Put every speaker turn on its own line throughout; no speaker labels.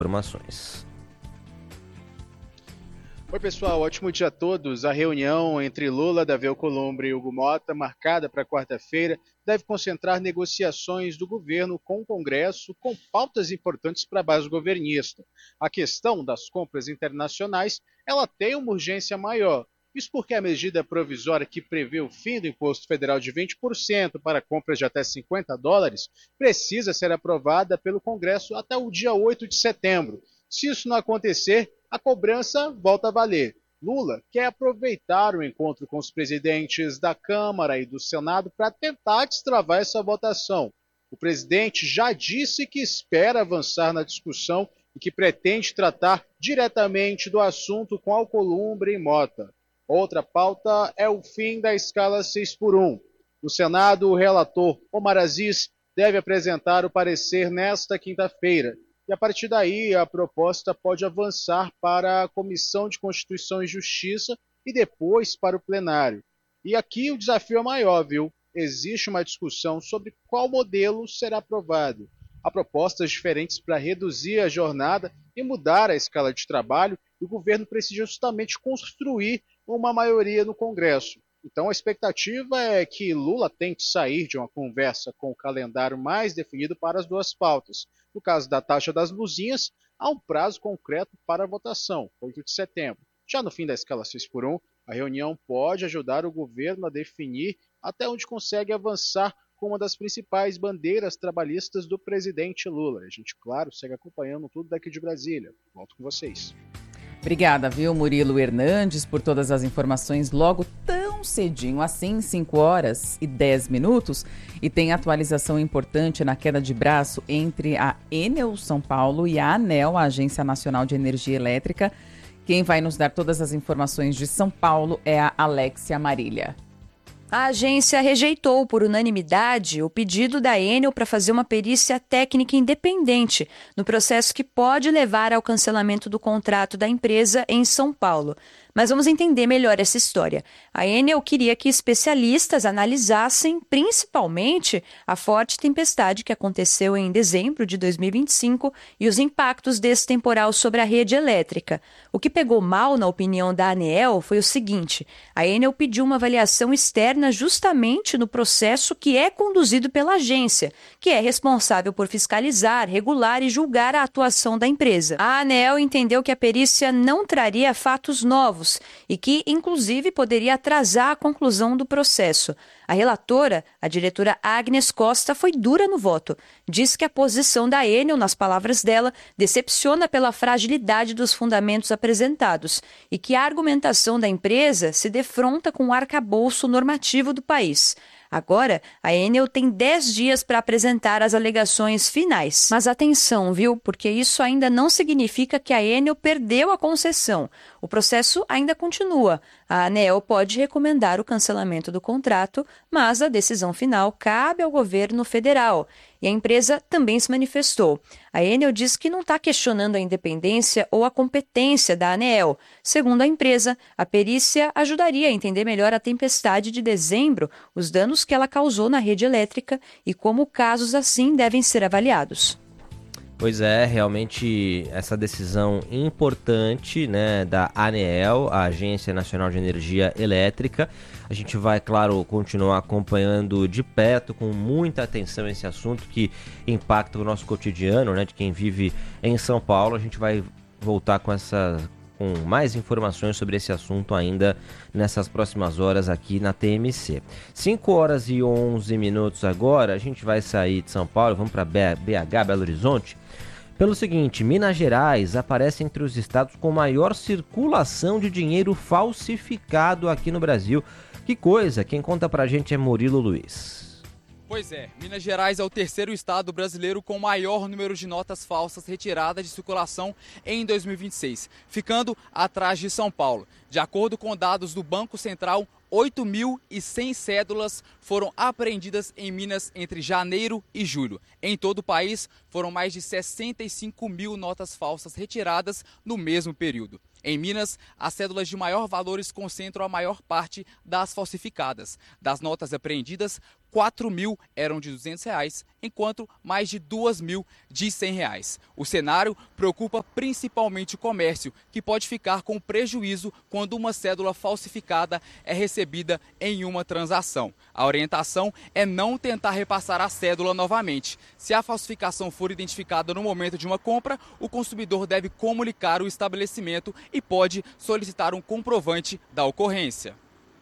informações.
Oi pessoal, ótimo dia a todos. A reunião entre Lula, Davi Alcolumbre e Hugo Motta, marcada para quarta-feira, deve concentrar negociações do governo com o Congresso com pautas importantes para a base governista. A questão das compras internacionais, ela tem uma urgência maior. Isso porque a medida provisória que prevê o fim do imposto federal de 20% para compras de até $50 precisa ser aprovada pelo Congresso até o dia 8 de setembro. Se isso não acontecer, a cobrança volta a valer. Lula quer aproveitar o encontro com os presidentes da Câmara e do Senado para tentar destravar essa votação. O presidente já disse que espera avançar na discussão e que pretende tratar diretamente do assunto com Alcolumbre e Motta. Outra pauta é o fim da escala 6x1. No Senado, o relator Omar Aziz deve apresentar o parecer nesta quinta-feira. E a partir daí, a proposta pode avançar para a Comissão de Constituição e Justiça e depois para o plenário. E aqui o desafio é maior, viu? Existe uma discussão sobre qual modelo será aprovado. Há propostas diferentes para reduzir a jornada e mudar a escala de trabalho, e o governo precisa justamente construir uma maioria no Congresso. Então a expectativa é que Lula tente sair de uma conversa com o calendário mais definido para as duas pautas. No caso da taxa das luzinhas, há um prazo concreto para a votação, 8 de setembro. Já no fim da escala 6x1, a reunião pode ajudar o governo a definir até onde consegue avançar com uma das principais bandeiras trabalhistas do presidente Lula. A gente, claro, segue acompanhando tudo daqui de Brasília. Volto com vocês.
Obrigada, viu, Murilo Hernandes, por todas as informações logo tão cedinho, assim, 5h10. E tem atualização importante na queda de braço entre a Enel São Paulo e a ANEEL, a Agência Nacional de Energia Elétrica. Quem vai nos dar todas as informações de São Paulo é a Alexia Marília.
A agência rejeitou por unanimidade o pedido da Enel para fazer uma perícia técnica independente no processo que pode levar ao cancelamento do contrato da empresa em São Paulo. Mas vamos entender melhor essa história. A Enel queria que especialistas analisassem principalmente a forte tempestade que aconteceu em dezembro de 2025 e os impactos desse temporal sobre a rede elétrica. O que pegou mal, na opinião da ANEEL, foi o seguinte: a Enel pediu uma avaliação externa justamente no processo que é conduzido pela agência, que é responsável por fiscalizar, regular e julgar a atuação da empresa. A ANEEL entendeu que a perícia não traria fatos novos e que, inclusive, poderia atrasar a conclusão do processo. A relatora, a diretora Agnes Costa, foi dura no voto. Diz que a posição da Enel, nas palavras dela, decepciona pela fragilidade dos fundamentos apresentados e que a argumentação da empresa se defronta com o arcabouço normativo do país. Agora, a Enel tem 10 dias para apresentar as alegações finais. Mas atenção, viu? Porque isso ainda não significa que a Enel perdeu a concessão. O processo ainda continua. A ANEEL pode recomendar o cancelamento do contrato, mas a decisão final cabe ao governo federal. E a empresa também se manifestou. A Enel diz que não está questionando a independência ou a competência da ANEEL. Segundo a empresa, a perícia ajudaria a entender melhor a tempestade de dezembro, os danos que ela causou na rede elétrica e como casos assim devem ser avaliados.
Pois é, realmente essa decisão importante, né, da ANEEL, a Agência Nacional de Energia Elétrica. A gente vai, claro, continuar acompanhando de perto, com muita atenção esse assunto que impacta o nosso cotidiano, né, de quem vive em São Paulo. A gente vai voltar com mais informações sobre esse assunto ainda nessas próximas horas aqui na TMC. 5h11 agora, a gente vai sair de São Paulo, vamos para BH, Belo Horizonte. Pelo seguinte, Minas Gerais aparece entre os estados com maior circulação de dinheiro falsificado aqui no Brasil. Que coisa, quem conta pra gente é Murilo Luiz.
Pois é, Minas Gerais é o terceiro estado brasileiro com maior número de notas falsas retiradas de circulação em 2026, ficando atrás de São Paulo. De acordo com dados do Banco Central, 8.100 cédulas foram apreendidas em Minas entre janeiro e julho. Em todo o país, foram mais de 65 mil notas falsas retiradas no mesmo período. Em Minas, as cédulas de maior valores concentram a maior parte das falsificadas. Das notas apreendidas, 4.000 eram de R$ 200 enquanto mais de 2.000 de R$100. O cenário preocupa principalmente o comércio, que pode ficar com prejuízo quando uma cédula falsificada é recebida em uma transação. A orientação é não tentar repassar a cédula novamente. Se a falsificação for identificada no momento de uma compra, o consumidor deve comunicar o estabelecimento e pode solicitar um comprovante da ocorrência.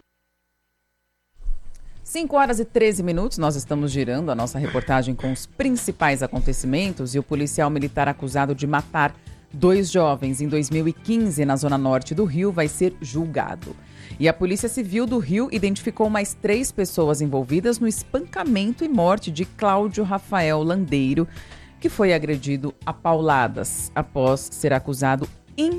5h13, nós estamos girando a nossa reportagem com os principais acontecimentos e o policial militar acusado de matar 2 jovens em 2015 na zona norte do Rio vai ser julgado. E a Polícia Civil do Rio identificou mais 3 pessoas envolvidas no espancamento e morte de Cláudio Rafael Landeiro, que foi agredido a pauladas após ser acusado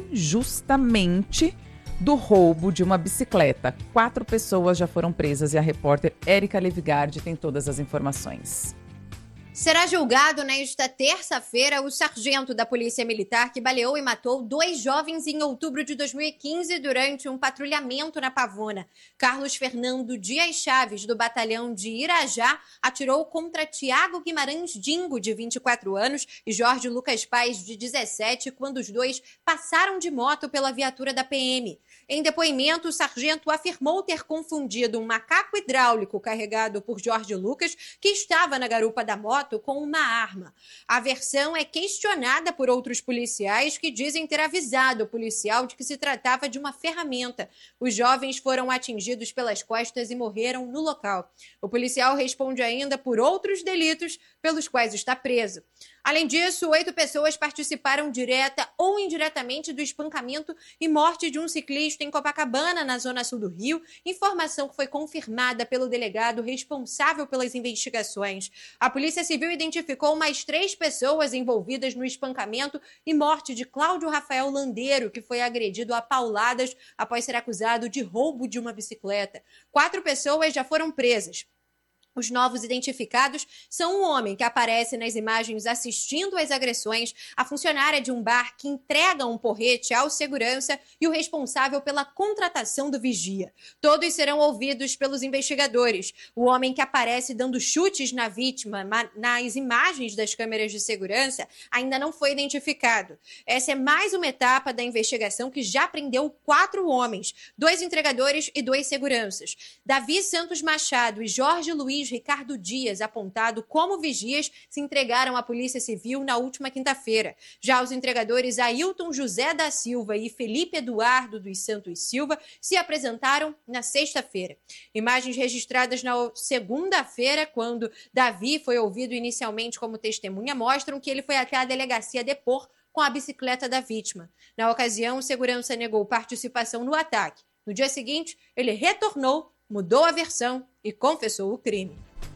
injustamente do roubo de uma bicicleta. 4 pessoas já foram presas e a repórter Érica Levigardi tem todas as informações.
Será julgado nesta terça-feira o sargento da Polícia Militar que baleou e matou 2 jovens em outubro de 2015 durante um patrulhamento na Pavuna. Carlos Fernando Dias Chaves, do batalhão de Irajá, atirou contra Tiago Guimarães Dingo, de 24 anos, e Jorge Lucas Paes, de 17, quando os 2 passaram de moto pela viatura da PM. Em depoimento, o sargento afirmou ter confundido um macaco hidráulico carregado por Jorge Lucas, que estava na garupa da moto, com uma arma. A versão é questionada por outros policiais que dizem ter avisado o policial de que se tratava de uma ferramenta. Os jovens foram atingidos pelas costas e morreram no local. O policial responde ainda por outros delitos pelos quais está preso. Além disso, 8 pessoas participaram direta ou indiretamente do espancamento e morte de um ciclista em Copacabana, na zona sul do Rio, informação que foi confirmada pelo delegado responsável pelas investigações. A Polícia Civil identificou mais 3 pessoas envolvidas no espancamento e morte de Cláudio Rafael Landeiro, que foi agredido a pauladas após ser acusado de roubo de uma bicicleta. 4 pessoas já foram presas. Os novos identificados são um homem que aparece nas imagens assistindo às agressões, a funcionária de um bar que entrega um porrete ao segurança e o responsável pela contratação do vigia. Todos serão ouvidos pelos investigadores. O homem que aparece dando chutes na vítima nas imagens das câmeras de segurança ainda não foi identificado. Essa é mais uma etapa da investigação que já prendeu 4 homens, 2 entregadores e 2 seguranças. Davi Santos Machado e Jorge Luiz Ricardo Dias, apontado como vigias, se entregaram à Polícia Civil na última quinta-feira. Já os entregadores Ailton José da Silva e Felipe Eduardo dos Santos Silva se apresentaram na sexta-feira. Imagens registradas na segunda-feira, quando Davi foi ouvido inicialmente como testemunha, mostram que ele foi até a delegacia depor com a bicicleta da vítima. Na ocasião, o segurança negou participação no ataque. No dia seguinte, ele retornou, mudou a versão e confessou o crime.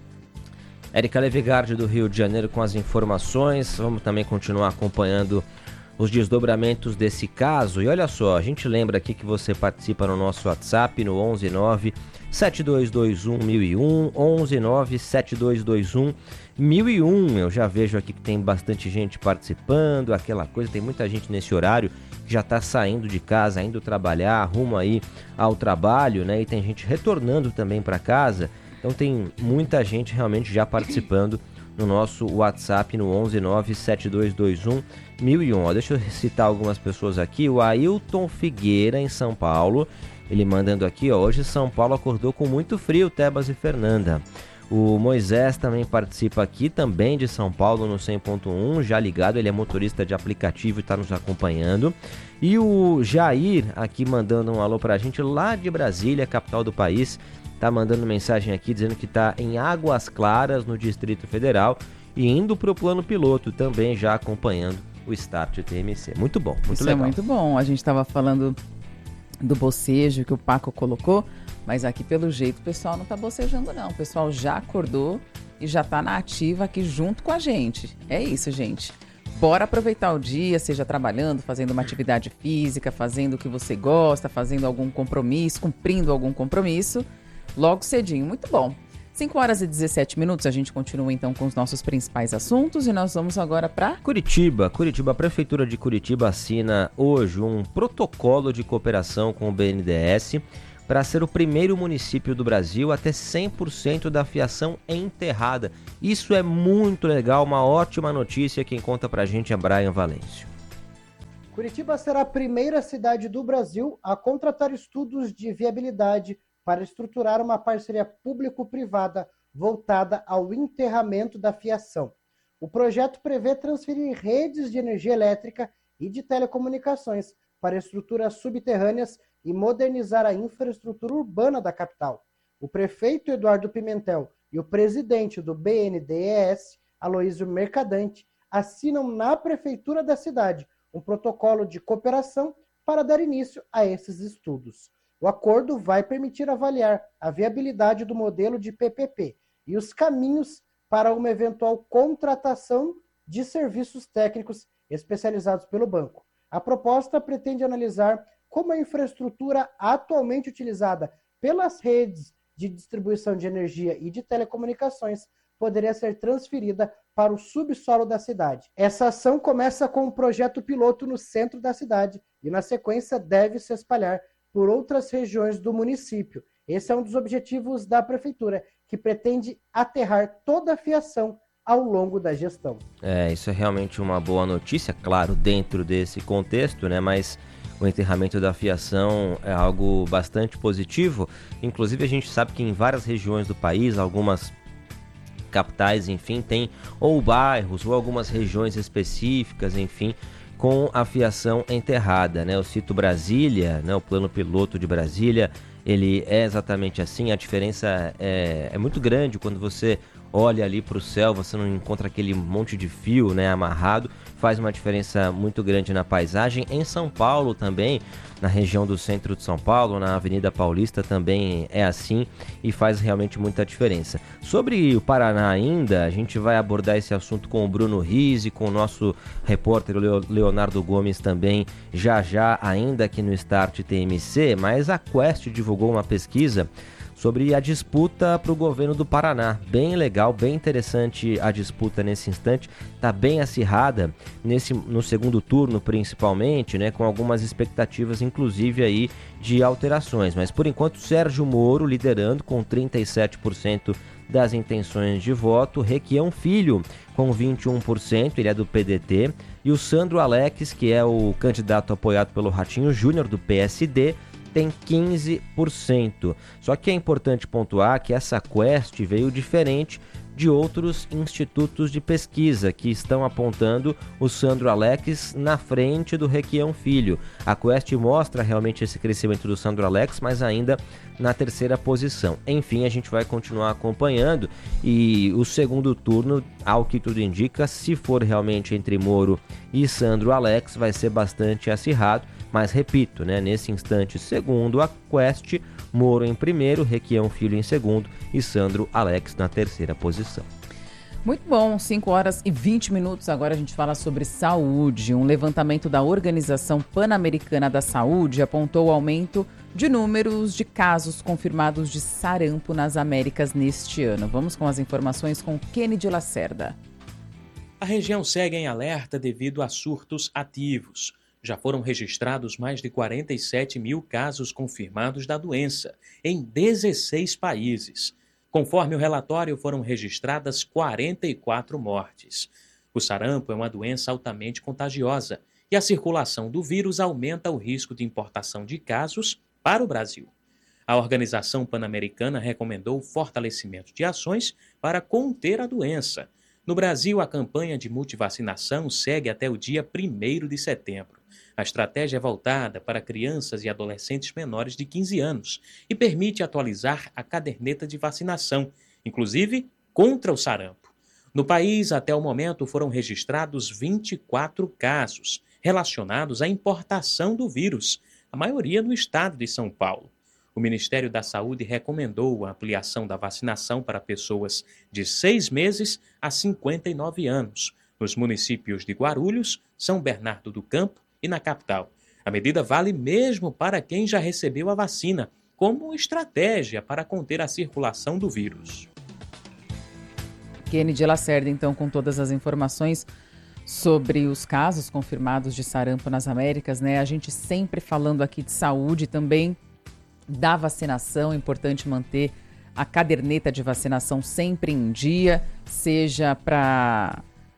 Érica Levigardi, do Rio de Janeiro, com as informações. Vamos também continuar acompanhando os desdobramentos desse caso. E olha só, a gente lembra aqui que você participa no nosso WhatsApp no 119-7221-1001, 119-7221-1001. Eu já vejo aqui que tem bastante gente participando, aquela coisa, tem muita gente nesse horário que já está saindo de casa, indo trabalhar, rumo aí ao trabalho, né? E tem gente retornando também para casa. Então tem muita gente realmente já participando no nosso WhatsApp no 119-7221-1001. Deixa eu citar algumas pessoas aqui. O Ailton Figueira, em São Paulo, ele mandando aqui, ó, hoje São Paulo acordou com muito frio, Tebas e Fernanda. O Moisés também participa aqui, também de São Paulo, no 100.1, já ligado, ele é motorista de aplicativo e está nos acompanhando. E o Jair, aqui mandando um alô pra gente, lá de Brasília, capital do país, tá mandando mensagem aqui, dizendo que tá em Águas Claras, no Distrito Federal, e indo pro plano piloto, também já acompanhando o Start TMC. Muito bom, muito
Isso
legal.
É muito bom, a gente estava falando do bocejo que o Paco colocou, mas aqui, pelo jeito, o pessoal não tá bocejando, não. O pessoal já acordou e já tá na ativa aqui junto com a gente. É isso, gente. Bora aproveitar o dia, seja trabalhando, fazendo uma atividade física, fazendo o que você gosta, fazendo algum compromisso, cumprindo algum compromisso, logo cedinho. Muito bom. 5h17, a gente continua então com os nossos principais assuntos e nós vamos agora para
Curitiba. A Prefeitura de Curitiba assina hoje um protocolo de cooperação com o BNDES para ser o primeiro município do Brasil a ter 100% da fiação enterrada. Isso é muito legal, uma ótima notícia. Quem conta pra gente é Brian Valêncio.
Curitiba será a primeira cidade do Brasil a contratar estudos de viabilidade para estruturar uma parceria público-privada voltada ao enterramento da fiação. O projeto prevê transferir redes de energia elétrica e de telecomunicações para estruturas subterrâneas e modernizar a infraestrutura urbana da capital. O prefeito Eduardo Pimentel e o presidente do BNDES, Aloísio Mercadante, assinam na prefeitura da cidade um protocolo de cooperação para dar início a esses estudos. O acordo vai permitir avaliar a viabilidade do modelo de PPP e os caminhos para uma eventual contratação de serviços técnicos especializados pelo banco. A proposta pretende analisar como a infraestrutura atualmente utilizada pelas redes de distribuição de energia e de telecomunicações poderia ser transferida para o subsolo da cidade. Essa ação começa com um projeto piloto no centro da cidade e, na sequência, deve se espalhar por outras regiões do município. Esse é um dos objetivos da prefeitura, que pretende aterrar toda a fiação ao longo da gestão.
Isso é realmente uma boa notícia, claro, dentro desse contexto, né? Mas o enterramento da fiação é algo bastante positivo. Inclusive, a gente sabe que em várias regiões do país, algumas capitais, enfim, tem ou bairros ou algumas regiões específicas, enfim, com a fiação enterrada, né? Eu cito Brasília, né? O plano piloto de Brasília, ele é exatamente assim. A diferença é muito grande quando você olha ali para o céu, você não encontra aquele monte de fio, né, amarrado, faz uma diferença muito grande na paisagem. Em São Paulo também, na região do centro de São Paulo, na Avenida Paulista também é assim e faz realmente muita diferença. Sobre o Paraná ainda, a gente vai abordar esse assunto com o Bruno Riz e com o nosso repórter Leonardo Gomes também já ainda aqui no Start TMC, mas a Quest divulgou uma pesquisa sobre a disputa para o governo do Paraná. Bem legal, bem interessante a disputa nesse instante. Está bem acirrada no segundo turno, principalmente, né, com algumas expectativas, inclusive, aí, de alterações. Mas, por enquanto, Sérgio Moro liderando com 37% das intenções de voto. Requião Filho com 21%, ele é do PDT. E o Sandro Alex, que é o candidato apoiado pelo Ratinho Júnior, do PSD, tem 15%. Só que é importante pontuar que essa Quest veio diferente de outros institutos de pesquisa que estão apontando o Sandro Alex na frente do Requião Filho. A Quest mostra realmente esse crescimento do Sandro Alex, mas ainda na terceira posição. Enfim, a gente vai continuar acompanhando e o segundo turno, ao que tudo indica, se for realmente entre Moro e Sandro Alex, vai ser bastante acirrado. Mas repito, né, nesse instante, segundo a Quest, Moro em primeiro, Requião Filho em segundo e Sandro Alex na terceira posição.
Muito bom, 5 horas e 20 minutos. Agora a gente fala sobre saúde. Um levantamento da Organização Pan-Americana da Saúde apontou o aumento de números de casos confirmados de sarampo nas Américas neste ano. Vamos com as informações com Kennedy Lacerda.
A região segue em alerta devido a surtos ativos. Já foram registrados mais de 47 mil casos confirmados da doença, em 16 países. Conforme o relatório, foram registradas 44 mortes. O sarampo é uma doença altamente contagiosa e a circulação do vírus aumenta o risco de importação de casos para o Brasil. A Organização Pan-Americana recomendou o fortalecimento de ações para conter a doença. No Brasil, a campanha de multivacinação segue até o dia 1º de setembro. A estratégia é voltada para crianças e adolescentes menores de 15 anos e permite atualizar a caderneta de vacinação, inclusive contra o sarampo. No país, até o momento, foram registrados 24 casos relacionados à importação do vírus, a maioria no estado de São Paulo. O Ministério da Saúde recomendou a ampliação da vacinação para pessoas de 6 meses a 59 anos, nos municípios de Guarulhos, São Bernardo do Campo e na capital. A medida vale mesmo para quem já recebeu a vacina, como estratégia para conter a circulação do vírus.
Kennedy Lacerda, então, com todas as informações sobre os casos confirmados de sarampo nas Américas, né? A gente sempre falando aqui de saúde também. da vacinação. É importante manter a caderneta de vacinação sempre em dia, seja para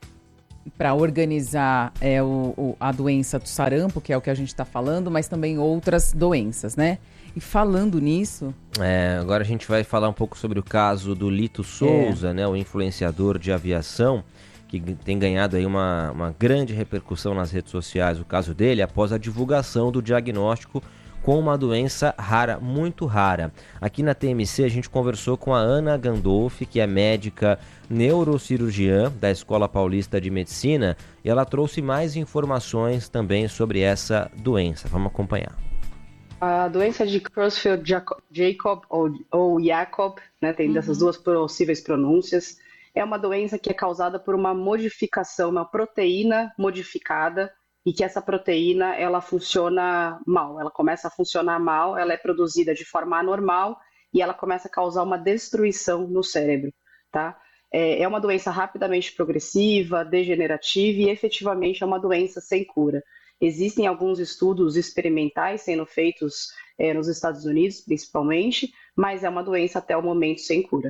organizar a doença do sarampo, que é o que a gente está falando, mas também outras doenças, né? E falando nisso...
agora a gente vai falar um pouco sobre o caso do Lito Souza, né? O influenciador de aviação, que tem ganhado aí uma grande repercussão nas redes sociais. O caso dele após a divulgação do diagnóstico com uma doença rara, muito rara. Aqui na TMC a gente conversou com a Ana Gandolfi, que é médica neurocirurgiã da Escola Paulista de Medicina, e ela trouxe mais informações também sobre essa doença. Vamos acompanhar.
A doença de Creutzfeldt-Jakob ou Jakob, né, tem dessas duas possíveis pronúncias, é uma doença que é causada por uma modificação, uma proteína modificada, e que essa proteína ela funciona mal, ela começa a funcionar mal, ela é produzida de forma anormal e ela começa a causar uma destruição no cérebro, tá? É uma doença rapidamente progressiva, degenerativa e efetivamente é uma doença sem cura. Existem alguns estudos experimentais sendo feitos nos Estados Unidos, principalmente, mas é uma doença até o momento sem cura.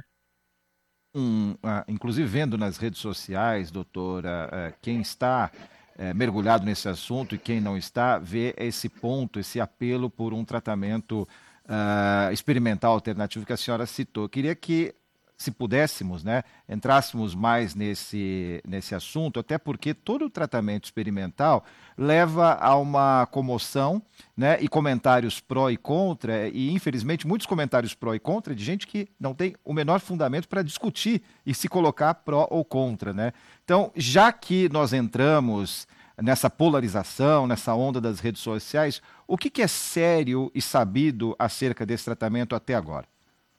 Inclusive vendo nas redes sociais, doutora, quem está mergulhado nesse assunto e quem não está, vê esse ponto, esse apelo por um tratamento experimental alternativo que a senhora citou. Queria que, se pudéssemos, né, entrássemos mais nesse assunto, até porque todo o tratamento experimental leva a uma comoção, né, e comentários pró e contra, e infelizmente muitos comentários pró e contra de gente que não tem o menor fundamento para discutir e se colocar pró ou contra, né? Então, já que nós entramos nessa polarização, nessa onda das redes sociais, o que é sério e sabido acerca desse tratamento até agora?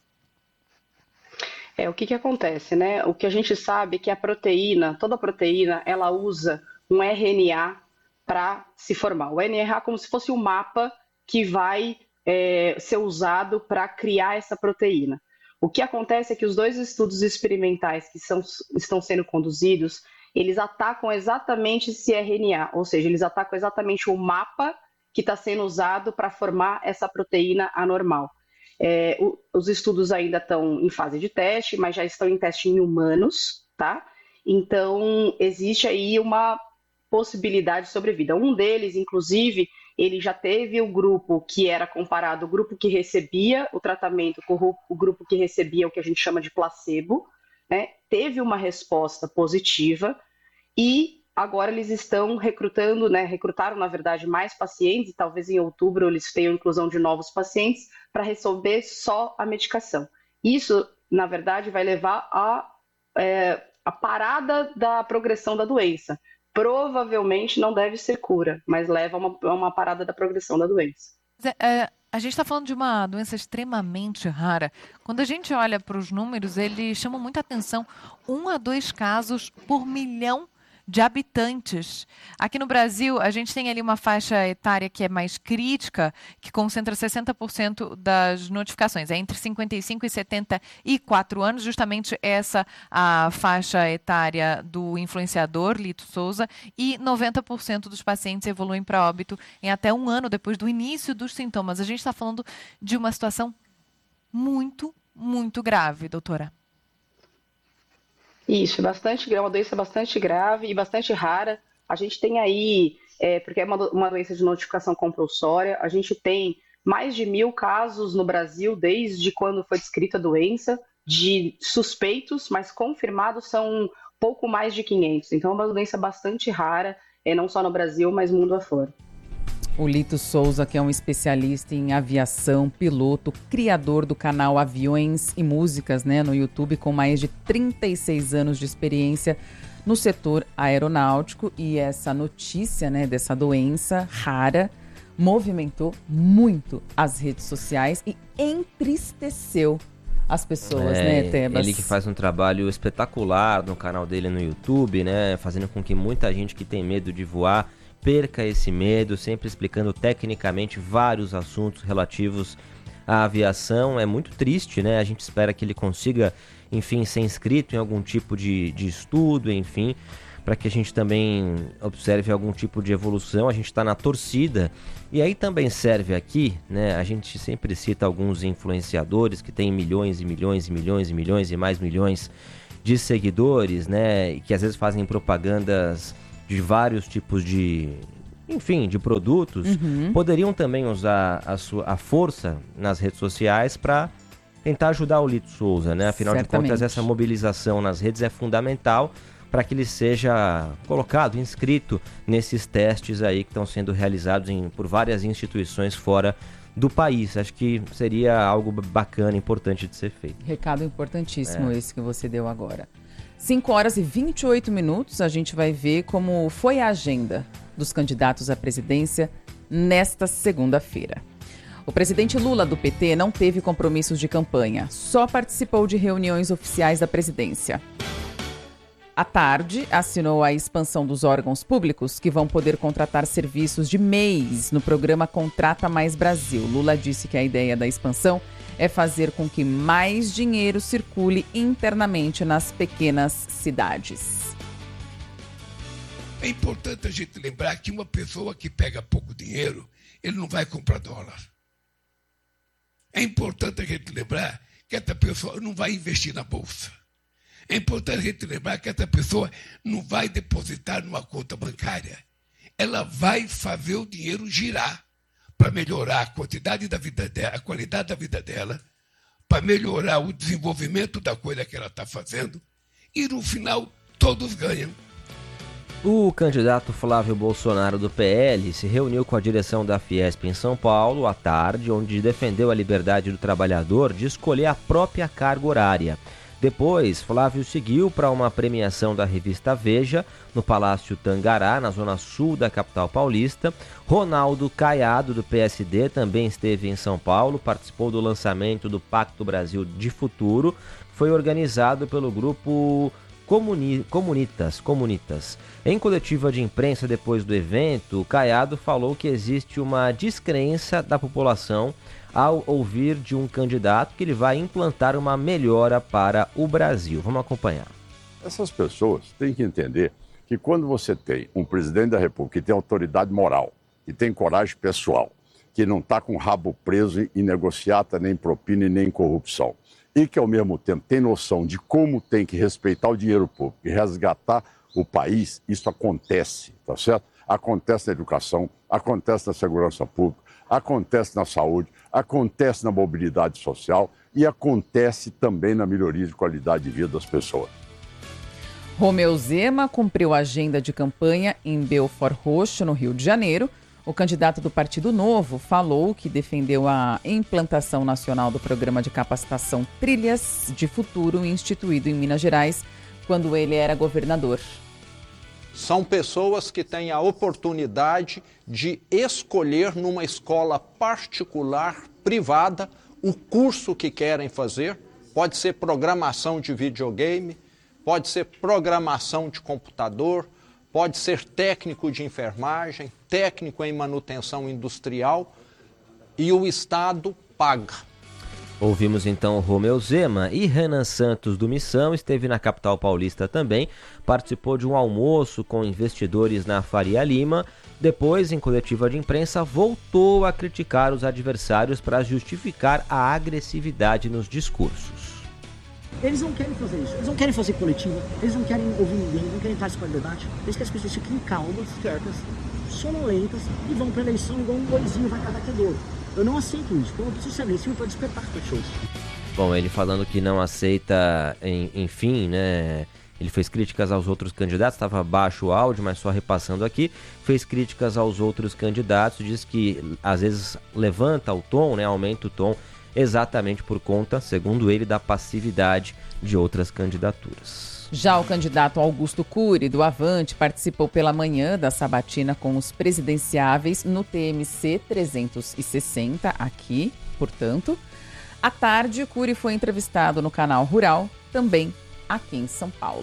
O que acontece, né? O que a gente sabe é que a proteína, toda proteína, ela usa um RNA para se formar. O RNA é como se fosse um mapa que vai ser usado para criar essa proteína. O que acontece é que os dois estudos experimentais que estão sendo conduzidos, eles atacam exatamente esse RNA, ou seja, eles atacam exatamente o mapa que está sendo usado para formar essa proteína anormal. Os estudos ainda estão em fase de teste, mas já estão em teste em humanos, tá? Então, existe aí uma possibilidade de sobrevida. Um deles, inclusive, ele já teve o grupo que era comparado, o grupo que recebia o tratamento com o grupo que recebia o que a gente chama de placebo, né? Teve uma resposta positiva e agora eles estão recrutando, né? Recrutaram, na verdade, mais pacientes e talvez em outubro eles tenham inclusão de novos pacientes para receber só a medicação. Isso, na verdade, vai levar a parada da progressão da doença. Provavelmente não deve ser cura, mas leva a uma parada da progressão da doença.
A gente está falando de uma doença extremamente rara. Quando a gente olha para os números, eles chamam muita atenção. 1 a 2 casos por milhão de habitantes. Aqui no Brasil, a gente tem ali uma faixa etária que é mais crítica, que concentra 60% das notificações. É entre 55 e 74 anos, justamente essa a faixa etária do influenciador, Lito Souza, e 90% dos pacientes evoluem para óbito em até 1 ano depois do início dos sintomas. A gente está falando de uma situação muito, muito grave, doutora.
Isso, é uma doença bastante grave e bastante rara. A gente tem aí, porque é uma doença de notificação compulsória, a gente tem mais de 1.000 casos no Brasil desde quando foi descrita a doença, de suspeitos, mas confirmados são pouco mais de 500. Então é uma doença bastante rara, não só no Brasil, mas mundo afora.
O Lito Souza, que é um especialista em aviação, piloto, criador do canal Aviões e Músicas, né, no YouTube, com mais de 36 anos de experiência no setor aeronáutico. E essa notícia, né, dessa doença rara movimentou muito as redes sociais e entristeceu as pessoas, né, Tebas?
Ele que faz um trabalho espetacular no canal dele no YouTube, né, fazendo com que muita gente que tem medo de voar perca esse medo, sempre explicando tecnicamente vários assuntos relativos à aviação. É muito triste, né? A gente espera que ele consiga, enfim, ser inscrito em algum tipo de estudo, enfim. para que a gente também observe algum tipo de evolução. A gente está na torcida. E aí também serve aqui, né? A gente sempre cita alguns influenciadores que têm milhões e milhões e milhões e milhões e mais milhões de seguidores, né? E que às vezes fazem propagandas de vários tipos de produtos. Poderiam também usar a força nas redes sociais para tentar ajudar o Lito Souza, né? Afinal de contas, essa mobilização nas redes é fundamental para que ele seja colocado, inscrito nesses testes aí que estão sendo realizados por várias instituições fora do país. Acho que seria algo bacana, importante de ser feito.
Recado importantíssimo esse que você deu agora. 5h28, a gente vai ver como foi a agenda dos candidatos à presidência nesta segunda-feira. O presidente Lula, do PT, não teve compromissos de campanha, só participou de reuniões oficiais da presidência. À tarde, assinou a expansão dos órgãos públicos que vão poder contratar serviços de MEIs no programa Contrata Mais Brasil. Lula disse que a ideia da expansão é fazer com que mais dinheiro circule internamente nas pequenas cidades.
É importante a gente lembrar que uma pessoa que pega pouco dinheiro, ele não vai comprar dólar. É importante a gente lembrar que essa pessoa não vai investir na bolsa. É importante a gente lembrar que essa pessoa não vai depositar numa conta bancária. Ela vai fazer o dinheiro girar para melhorar a quantidade da vida dela, a qualidade da vida dela, para melhorar o desenvolvimento da coisa que ela está fazendo. E no final, todos ganham.
O candidato Flávio Bolsonaro do PL se reuniu com a direção da Fiesp em São Paulo à tarde, onde defendeu a liberdade do trabalhador de escolher a própria carga horária. Depois, Flávio seguiu para uma premiação da revista Veja, no Palácio Tangará, na zona sul da capital paulista. Ronaldo Caiado, do PSD, também esteve em São Paulo, participou do lançamento do Pacto Brasil de Futuro, que foi organizado pelo grupo Comunitas. Em coletiva de imprensa depois do evento, Caiado falou que existe uma descrença da população ao ouvir de um candidato que ele vai implantar uma melhora para o Brasil. Vamos acompanhar.
Essas pessoas têm que entender que quando você tem um presidente da República que tem autoridade moral, que tem coragem pessoal, que não está com o rabo preso em negociata, nem propina e nem corrupção, e que ao mesmo tempo tem noção de como tem que respeitar o dinheiro público e resgatar o país, isso acontece, tá certo? Acontece na educação, acontece na segurança pública, acontece na saúde, acontece na mobilidade social e acontece também na melhoria de qualidade de vida das pessoas.
Romeu Zema cumpriu a agenda de campanha em Belford Roxo, no Rio de Janeiro. O candidato do Partido Novo falou que defendeu a implantação nacional do programa de capacitação Trilhas de Futuro, instituído em Minas Gerais, quando ele era governador.
São pessoas que têm a oportunidade de escolher numa escola particular, privada, o curso que querem fazer. Pode ser programação de videogame, pode ser programação de computador, pode ser técnico de enfermagem, técnico em manutenção industrial, e o Estado paga.
Ouvimos então Romeu Zema. E Renan Santos do Missão esteve na capital paulista também, participou de um almoço com investidores na Faria Lima. Depois, em coletiva de imprensa, voltou a criticar os adversários para justificar a agressividade nos discursos.
Eles não querem fazer isso, eles não querem fazer coletiva, eles não querem ouvir ninguém, não querem participar do debate. Eles querem que as pessoas fiquem calmas, quietas, sonolentas e vão para a eleição igual um boizinho vai cada tesouro. Eu não aceito isso, então eu preciso ser agressivo para despertar as pessoas.
Bom, ele falando que não aceita, enfim, né? Ele fez críticas aos outros candidatos, estava baixo o áudio, mas só repassando aqui. Fez críticas aos outros candidatos, diz que às vezes levanta o tom, né? Aumenta o tom, exatamente por conta, segundo ele, da passividade de outras candidaturas.
Já o candidato Augusto Cury, do Avante, participou pela manhã da sabatina com os presidenciáveis no TMC 360, aqui, portanto. À tarde, Cury foi entrevistado no Canal Rural, também aqui em São Paulo.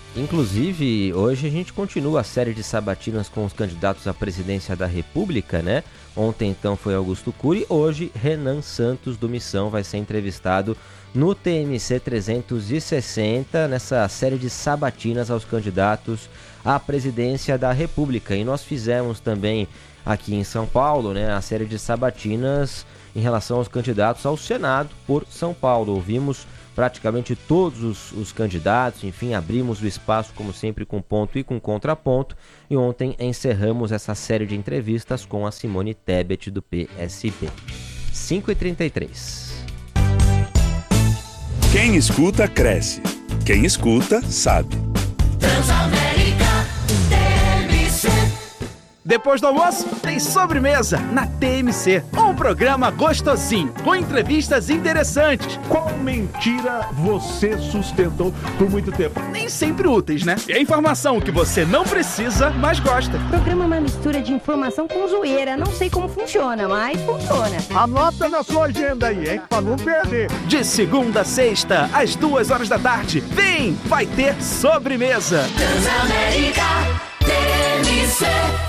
Inclusive, hoje a gente continua a série de sabatinas com os candidatos à presidência da República, né? Ontem, então, foi Augusto Cury. Hoje, Renan Santos, do Missão, vai ser entrevistado no TMC 360, nessa série de sabatinas aos candidatos à presidência da República. E nós fizemos também aqui em São Paulo, né, a série de sabatinas em relação aos candidatos ao Senado por São Paulo. Ouvimos praticamente todos os candidatos, enfim, abrimos o espaço, como sempre, com ponto e com contraponto. E ontem encerramos essa série de entrevistas com a Simone Tebet, do PSB. 5h33.
Quem escuta, cresce. Quem escuta, sabe.
Transamérica TMC.
Depois do almoço, tem sobremesa na TMC. Um programa gostosinho, com entrevistas interessantes.
Qual mentira você sustentou por muito tempo?
Nem sempre úteis, né? É informação que você não precisa, mas gosta.
O programa é uma mistura de informação com zoeira. Não sei como funciona, mas funciona.
Anota na sua agenda aí, hein? Pra não perder.
De segunda a sexta, às 2h da tarde. Vem, vai ter sobremesa.
Transamérica TMC.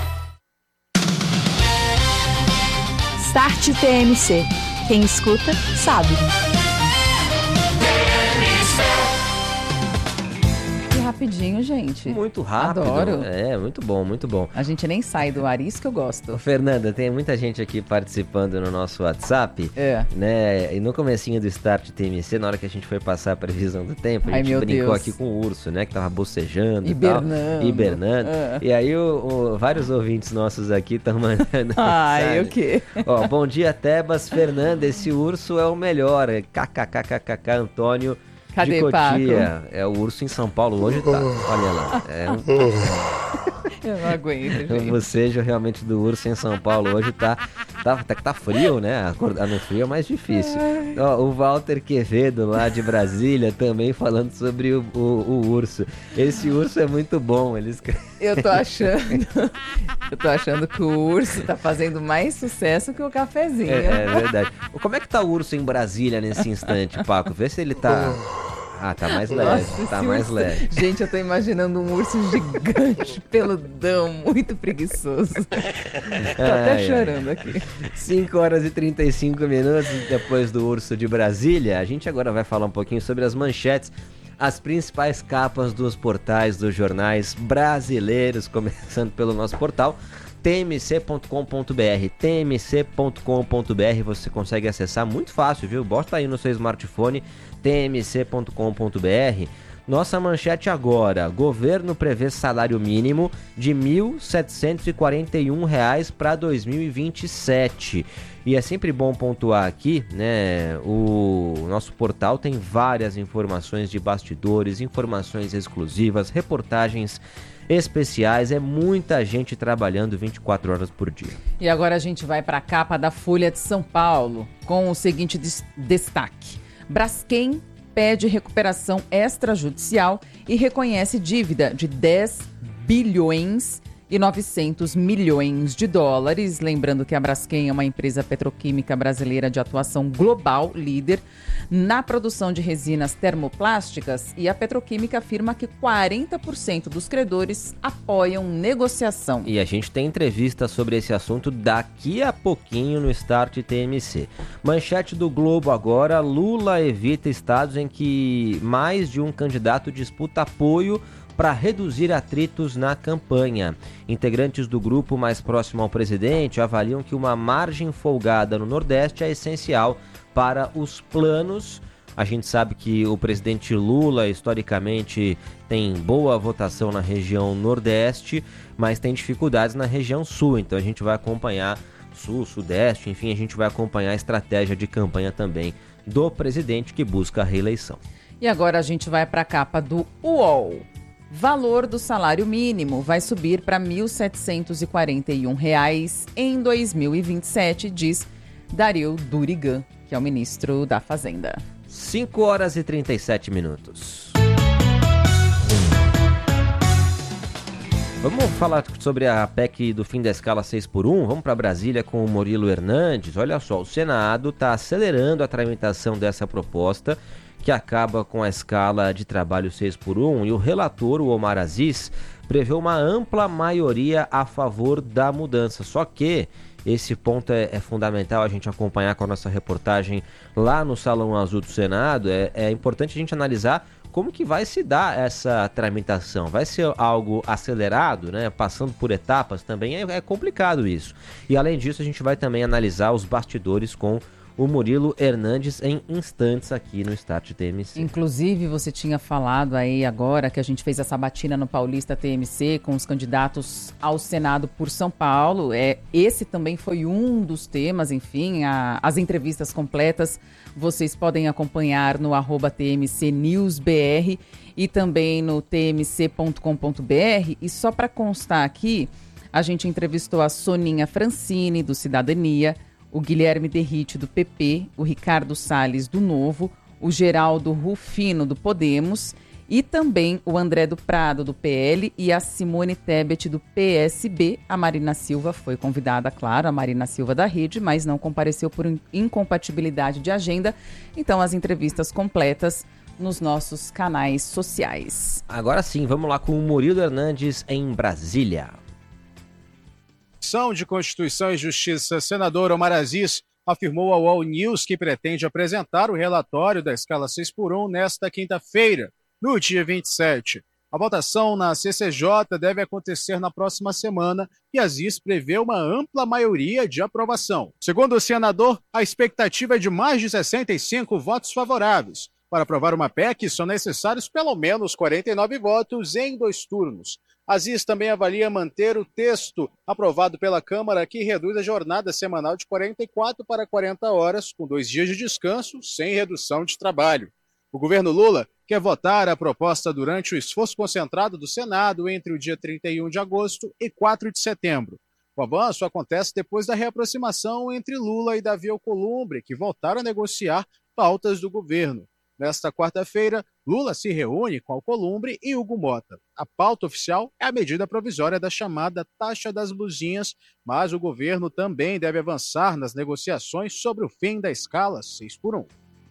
Start TMC. Quem escuta, sabe.
Que rapidinho, gente.
Muito rápido.
Adoro.
É, muito bom, muito bom.
A gente nem sai do ar, isso que eu gosto.
Fernanda, tem muita gente aqui participando no nosso WhatsApp. Né? E no comecinho do Start TMC, na hora que a gente foi passar a previsão do tempo, a gente brincou aqui com o urso, né? Que tava bocejando hibernando. E aí vários ouvintes nossos aqui estão mandando.
Ai, o quê?
Ó, bom dia, Tebas. Fernanda, esse urso é o melhor. KKKKK, Antônio.
Cadê,
de Cotia.
Paco?
É o urso em São Paulo hoje, tá? Olha lá.
Eu não aguento, gente.
O bocejo realmente do urso em São Paulo hoje tá frio, né? Acordar no frio é mais difícil. Ó, o Walter Quevedo, lá de Brasília, também falando sobre o urso. Esse urso é muito bom.
Eu tô achando que o urso tá fazendo mais sucesso que o cafezinho.
É verdade. Como é que tá o urso em Brasília nesse instante, Paco? Vê se ele tá... Ah, tá mais leve, mais leve.
Gente, eu tô imaginando um urso gigante, peludão, muito preguiçoso. Tô até chorando aqui.
5h35 depois do urso de Brasília. A gente agora vai falar um pouquinho sobre as manchetes, as principais capas dos portais dos jornais brasileiros, começando pelo nosso portal tmc.com.br. tmc.com.br, você consegue acessar muito fácil, viu? Bota aí no seu smartphone tmc.com.br. Nossa manchete agora: governo prevê salário mínimo de R$ 1.741 para 2027. E é sempre bom pontuar aqui, né? O nosso portal tem várias informações de bastidores, informações exclusivas, reportagens especiais, é muita gente trabalhando 24 horas por dia.
E agora a gente vai para a capa da Folha de São Paulo com o seguinte destaque: Braskem pede recuperação extrajudicial e reconhece dívida de 10 bilhões e 900 milhões de dólares. Lembrando que a Braskem é uma empresa petroquímica brasileira de atuação global, líder na produção de resinas termoplásticas, e a petroquímica afirma que 40% dos credores apoiam negociação.
E a gente tem entrevista sobre esse assunto daqui a pouquinho no Start TMC. Manchete do Globo agora: Lula evita estados em que mais de um candidato disputa apoio para reduzir atritos na campanha. Integrantes do grupo mais próximo ao presidente avaliam que uma margem folgada no Nordeste é essencial para os planos. A gente sabe que o presidente Lula, historicamente, tem boa votação na região Nordeste, mas tem dificuldades na região Sul. Então a gente vai acompanhar Sul, Sudeste, enfim, a gente vai acompanhar a estratégia de campanha também do presidente que busca a reeleição.
E agora a gente vai para a capa do UOL. Valor do salário mínimo vai subir para R$ 1.741 em 2027, diz Dario Durigan, que é o ministro da Fazenda.
5h37. Vamos falar sobre a PEC do fim da escala 6x1? Vamos para Brasília com o Murilo Hernandes. Olha só, o Senado está acelerando a tramitação dessa proposta, que acaba com a escala de trabalho 6x1, e o relator, o Omar Aziz, prevê uma ampla maioria a favor da mudança. Só que esse ponto é fundamental a gente acompanhar com a nossa reportagem lá no Salão Azul do Senado. É importante a gente analisar como que vai se dar essa tramitação. Vai ser algo acelerado, né? Passando por etapas também é complicado isso. E além disso, a gente vai também analisar os bastidores com o Murilo Hernandes em instantes aqui no Start TMC.
Inclusive, você tinha falado aí agora que a gente fez a sabatina no Paulista TMC com os candidatos ao Senado por São Paulo. Esse também foi um dos temas, enfim, as entrevistas completas vocês podem acompanhar no @TMCNewsBR e também no tmc.com.br. E só para constar aqui, a gente entrevistou a Soninha Francini, do Cidadania, o Guilherme Derrite, do PP, o Ricardo Salles, do Novo, o Geraldo Rufino, do Podemos, e também o André do Prado, do PL, e a Simone Tebet, do PSB. A Marina Silva foi convidada, claro, a Marina Silva da Rede, mas não compareceu por incompatibilidade de agenda. Então, as entrevistas completas nos nossos canais sociais.
Agora sim, vamos lá com o Murilo Hernandes em Brasília.
De Constituição e Justiça, senador Omar Aziz afirmou ao All News que pretende apresentar o relatório da escala 6x1 nesta quinta-feira, no dia 27. A votação na CCJ deve acontecer na próxima semana e Aziz prevê uma ampla maioria de aprovação. Segundo o senador, a expectativa é de mais de 65 votos favoráveis. Para aprovar uma PEC, são necessários pelo menos 49 votos em 2 turnos. Aziz também avalia manter o texto aprovado pela Câmara, que reduz a jornada semanal de 44 para 40 horas, com 2 dias de descanso, sem redução de trabalho. O governo Lula quer votar a proposta durante o esforço concentrado do Senado entre o dia 31 de agosto e 4 de setembro. O avanço acontece depois da reaproximação entre Lula e Davi Alcolumbre, que voltaram a negociar pautas do governo. Nesta quarta-feira, Lula se reúne com Alcolumbre e Hugo Mota. A pauta oficial é a medida provisória da chamada taxa das blusinhas, mas o governo também deve avançar nas negociações sobre o fim da escala 6x1.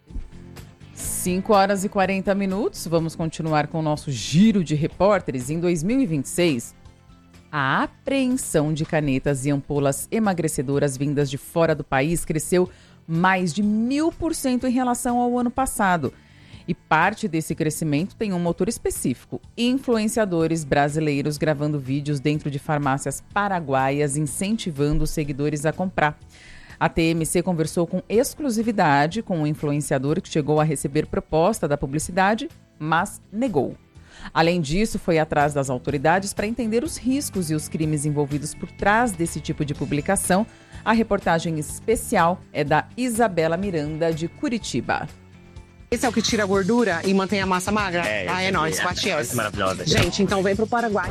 5 horas e 40 minutos, vamos continuar com o nosso giro de repórteres. Em 2026, a apreensão de canetas e ampolas emagrecedoras vindas de fora do país cresceu mais de 1000% em relação ao ano passado. E parte desse crescimento tem um motor específico: influenciadores brasileiros gravando vídeos dentro de farmácias paraguaias, incentivando os seguidores a comprar. A TMC conversou com exclusividade com um influenciador que chegou a receber proposta da publicidade, mas negou. Além disso, foi atrás das autoridades para entender os riscos e os crimes envolvidos por trás desse tipo de publicação. A reportagem especial é da Isabela Miranda, de Curitiba.
Esse é o que tira a gordura e mantém a massa magra? É nóis, 4 euros.
Maravilhosa.
Gente, então vem pro Paraguai.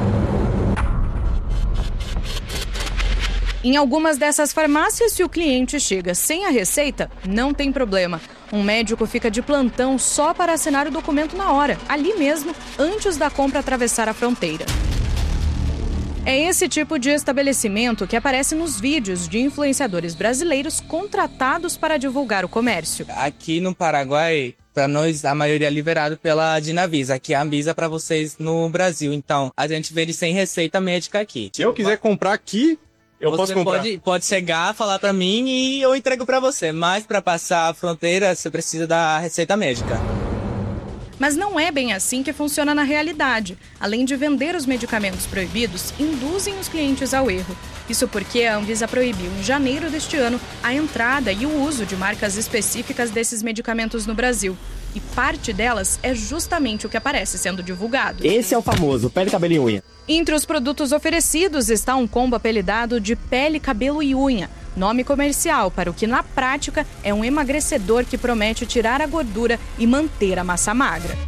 Em algumas dessas farmácias, se o cliente chega sem a receita, não tem problema. Um médico fica de plantão só para assinar o documento na hora, ali mesmo, antes da compra atravessar a fronteira. É esse tipo de estabelecimento que aparece nos vídeos de influenciadores brasileiros contratados para divulgar o comércio.
Aqui no Paraguai, para nós, a maioria é liberado pela Dinavisa. Aqui é a Anvisa para vocês no Brasil. Então, a gente vende sem receita médica aqui.
Se eu quiser comprar aqui, eu posso comprar?
Pode chegar, falar para mim e eu entrego para você. Mas para passar a fronteira, você precisa da receita médica.
Mas não é bem assim que funciona na realidade. Além de vender os medicamentos proibidos, induzem os clientes ao erro. Isso porque a Anvisa proibiu em janeiro deste ano a entrada e o uso de marcas específicas desses medicamentos no Brasil. E parte delas é justamente o que aparece sendo divulgado.
Esse é o famoso pele, cabelo e unha.
Entre os produtos oferecidos está um combo apelidado de pele, cabelo e unha. Nome comercial para o que na prática é um emagrecedor que promete tirar a gordura e manter a massa magra.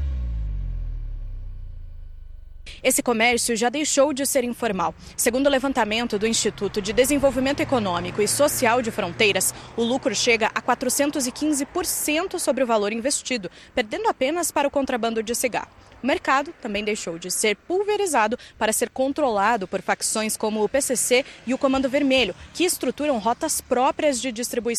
Esse comércio já deixou de ser informal. Segundo o levantamento do Instituto de Desenvolvimento Econômico e Social de Fronteiras, o lucro chega a 415% sobre o valor investido, perdendo apenas para o contrabando de cigarro. O mercado também deixou de ser pulverizado para ser controlado por facções como o PCC e o Comando Vermelho, que estruturam rotas próprias de distribuição.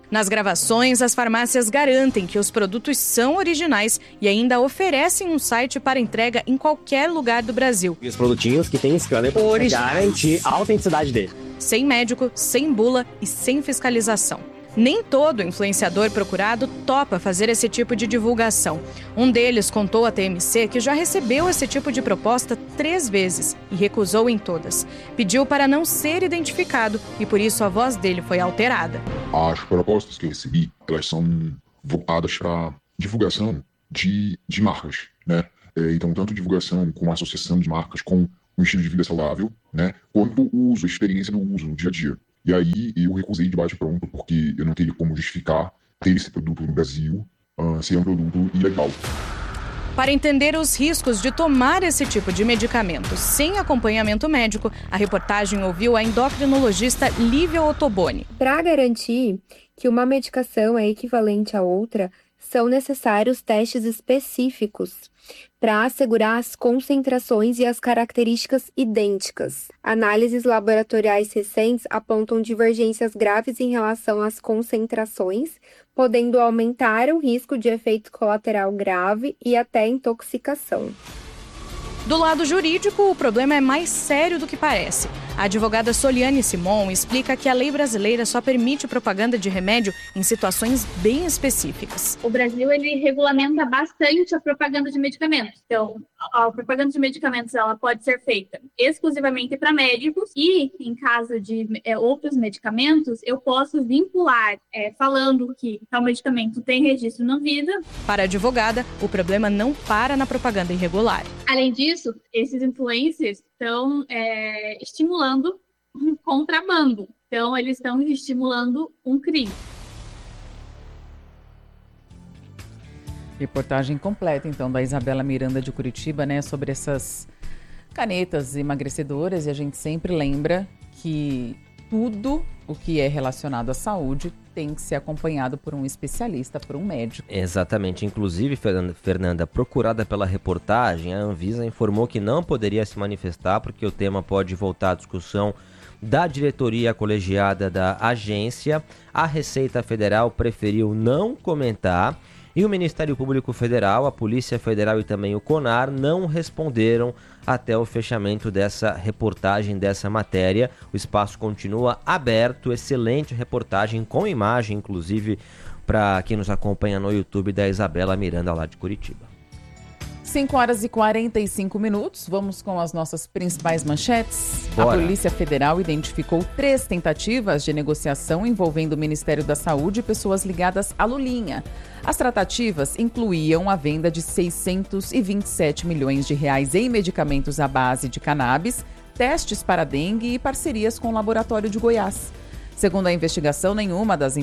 Nas gravações, as farmácias garantem que os produtos são originais e ainda oferecem um site para entrega em qualquer lugar do Brasil.
E os produtinhos que tem scanner para garantir a autenticidade dele.
Sem médico, sem bula e sem fiscalização. Nem todo influenciador procurado topa fazer esse tipo de divulgação. Um deles contou à TMC que já recebeu esse tipo de proposta 3 vezes e recusou em todas. Pediu para não ser identificado e por isso a voz dele foi alterada.
As propostas que eu recebi, elas são voltadas para divulgação de marcas, né? Então, tanto divulgação com a associação de marcas com um estilo de vida saudável, né? Quanto o uso, a experiência no uso, no dia a dia. E aí eu recusei de bate-pronto porque eu não teria como justificar ter esse produto no Brasil ser um produto ilegal.
Para entender os riscos de tomar esse tipo de medicamento sem acompanhamento médico, a reportagem ouviu a endocrinologista Lívia Ottoboni.
Para garantir que uma medicação é equivalente a outra, são necessários testes específicos para assegurar as concentrações e as características idênticas. Análises laboratoriais recentes apontam divergências graves em relação às concentrações, podendo aumentar o risco de efeito colateral grave e até intoxicação.
Do lado jurídico, o problema é mais sério do que parece. A advogada Soliane Simon explica que a lei brasileira só permite propaganda de remédio em situações bem específicas.
O Brasil, ele regulamenta bastante a propaganda de medicamentos. Então, a propaganda de medicamentos, ela pode ser feita exclusivamente para médicos e, em caso de outros medicamentos, eu posso vincular, falando que tal medicamento tem registro na Anvisa.
Para a advogada, o problema não para na propaganda irregular.
Além disso, esses influencers estão estimulando um contrabando. Então, eles estão estimulando um crime.
Reportagem completa, então, da Isabela Miranda de Curitiba, né, sobre essas canetas emagrecedoras. E a gente sempre lembra que tudo o que é relacionado à saúde tem que ser acompanhado por um especialista, por um médico.
Exatamente. Inclusive, Fernanda, procurada pela reportagem, a Anvisa informou que não poderia se manifestar porque o tema pode voltar à discussão da diretoria colegiada da agência. A Receita Federal preferiu não comentar e o Ministério Público Federal, a Polícia Federal e também o CONAR não responderam até o fechamento dessa reportagem, dessa matéria. O espaço continua aberto, excelente reportagem com imagem, inclusive, para quem nos acompanha no YouTube, da Isabela Miranda, lá de Curitiba.
5h45, vamos com as nossas principais manchetes.
Bora.
A Polícia Federal identificou 3 tentativas de negociação envolvendo o Ministério da Saúde e pessoas ligadas à Lulinha. As tratativas incluíam a venda de 627 milhões de reais em medicamentos à base de cannabis, testes para dengue e parcerias com o Laboratório de Goiás. Segundo a investigação, nenhuma das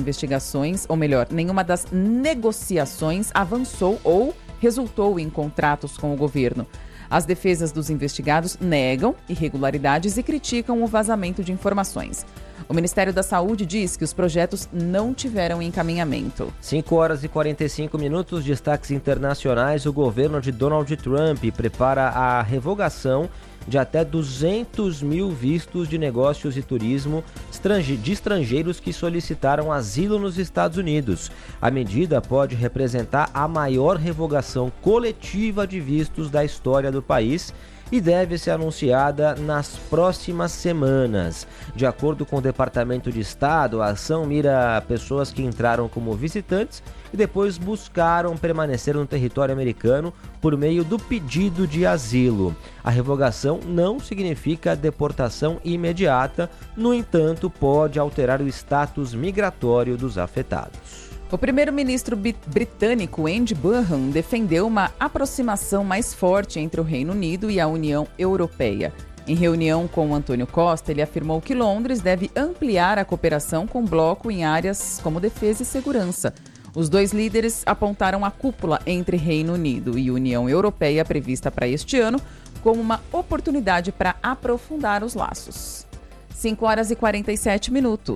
negociações avançou ou resultou em contratos com o governo. As defesas dos investigados negam irregularidades e criticam o vazamento de informações. O Ministério da Saúde diz que os projetos não tiveram encaminhamento.
5h45, destaques internacionais. O governo de Donald Trump prepara a revogação de até 200 mil vistos de negócios e turismo de estrangeiros que solicitaram asilo nos Estados Unidos. A medida pode representar a maior revogação coletiva de vistos da história do país e deve ser anunciada nas próximas semanas. De acordo com o Departamento de Estado, a ação mira pessoas que entraram como visitantes e depois buscaram permanecer no território americano por meio do pedido de asilo. A revogação não significa deportação imediata, no entanto, pode alterar o status migratório dos afetados.
O primeiro-ministro britânico Andy Burnham defendeu uma aproximação mais forte entre o Reino Unido e a União Europeia. Em reunião com Antônio Costa, ele afirmou que Londres deve ampliar a cooperação com o bloco em áreas como defesa e segurança. Os dois líderes apontaram a cúpula entre Reino Unido e União Europeia prevista para este ano como uma oportunidade para aprofundar os laços. 5h47.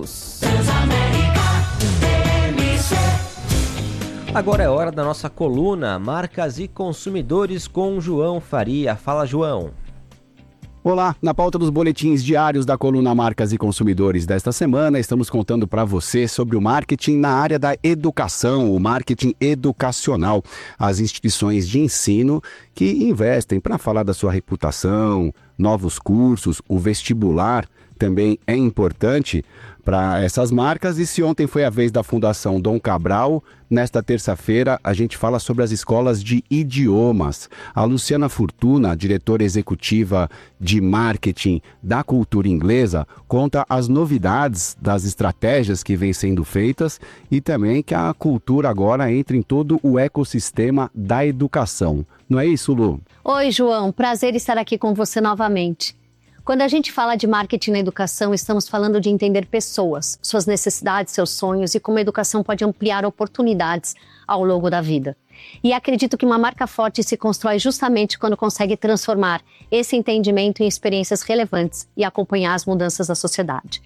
Agora é hora da nossa coluna Marcas e Consumidores com João Faria. Fala, João.
Olá, na pauta dos boletins diários da coluna Marcas e Consumidores desta semana, estamos contando para você sobre o marketing na área da educação, o marketing educacional. As instituições de ensino que investem para falar da sua reputação, novos cursos, o vestibular também é importante para essas marcas. E se ontem foi a vez da Fundação Dom Cabral, nesta terça-feira a gente fala sobre as escolas de idiomas. A Luciana Fortuna, diretora executiva de marketing da cultura inglesa, conta as novidades das estratégias que vêm sendo feitas e também que a cultura agora entra em todo o ecossistema da educação. Não é isso, Lu?
Oi, João. Prazer estar aqui com você novamente. Quando a gente fala de marketing na educação, estamos falando de entender pessoas, suas necessidades, seus sonhos e como a educação pode ampliar oportunidades ao longo da vida. E acredito que uma marca forte se constrói justamente quando consegue transformar esse entendimento em experiências relevantes e acompanhar as mudanças da sociedade.